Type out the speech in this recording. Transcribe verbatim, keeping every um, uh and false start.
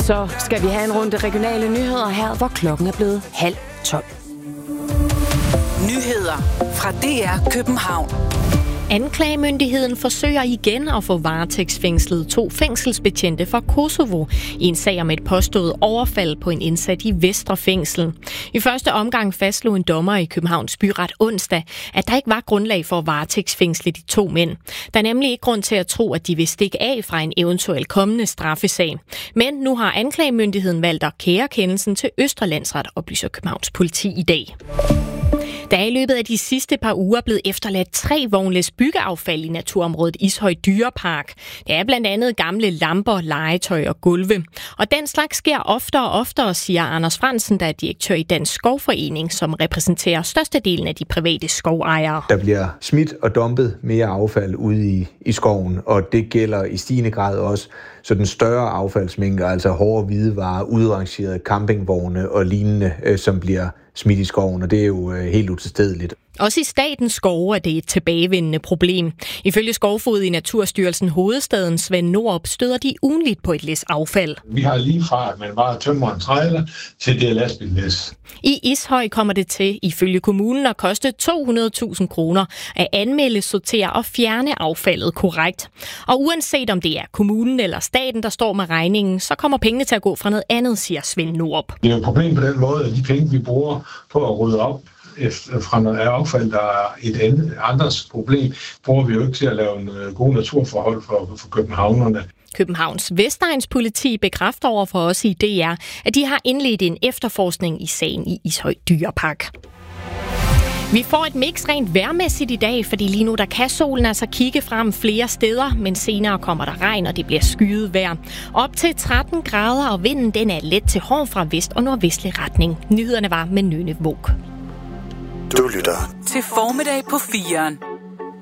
Så skal vi have en runde regionale nyheder her, hvor klokken er blevet halv tolv. Nyheder fra D R København. Anklagemyndigheden forsøger igen at få varetægtsfængslet to fængselsbetjente fra Kosovo i en sag om et påstået overfald på en indsat i Vestre Fængsel. I første omgang fastslog en dommer i Københavns Byret onsdag, at der ikke var grundlag for at varetægtsfængsle de to mænd. Der er nemlig ikke grund til at tro, at de vil stikke af fra en eventuel kommende straffesag. Men nu har anklagemyndigheden valgt at kære kendelsen til Østre Landsret, oplyser Københavns politi i dag. Der er i løbet af de sidste par uger blevet efterladt tre vognlæs byggeaffald i naturområdet Ishøj Dyrepark. Det er blandt andet gamle lamper, legetøj og gulve. Og den slags sker oftere og oftere, siger Anders Fransen, der er direktør i Dansk Skovforening, som repræsenterer størstedelen af de private skovejere. Der bliver smidt og dumpet mere affald ude i, i skoven, og det gælder i stigende grad også så den større affaldsmængde, altså hårde hvidevarer, udrangerede campingvogne og lignende, øh, som bliver smidt i skoven, og det er jo øh, helt utilstedeligt. Også i statens skove er det et tilbagevendende problem. Ifølge Skovfod i Naturstyrelsen Hovedstaden Svend Norup støder de ugenligt på et læs affald. Vi har lige fra, at man bare tømmer en trailer til det lastbillæs. I Ishøj kommer det til, ifølge kommunen, at koste to hundrede tusind kroner at anmelde, sortere og fjerne affaldet korrekt. Og uanset om det er kommunen eller staten, der står med regningen, så kommer pengene til at gå fra noget andet, siger Svend Norup. Det er et problem på den måde, at de penge, vi bruger på at rydde op efter, fra noget affald, der er et andet, andres problem, bruger vi jo ikke til at lave en god naturforhold for, for københavnerne. Københavns Vestegns politi bekræfter over for os i D R, at de har indledt en efterforskning i sagen i Ishøj Dyrepark. Vi får et mix rent vejrmæssigt i dag, fordi lige nu der kan solen altså kigge frem flere steder, men senere kommer der regn, og det bliver skyet vejr. Op til tretten grader, og vinden den er let til hård fra vest og nordvestlig retning. Nyhederne var med Nynne Våg. Du lytter til Formiddag på firen.